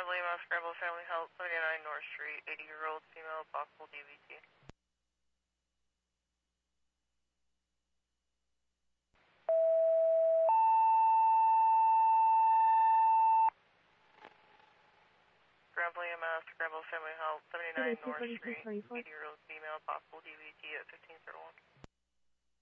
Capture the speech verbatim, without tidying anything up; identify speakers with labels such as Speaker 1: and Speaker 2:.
Speaker 1: Scramble E M S, Scramble Family Health, seventy-nine North Street, eighty-year-old female, possible D V T. Scramble E M S, Scramble Family Health, seventy-nine North Street, eighty-year-old female, possible D V T at fifteen oh one.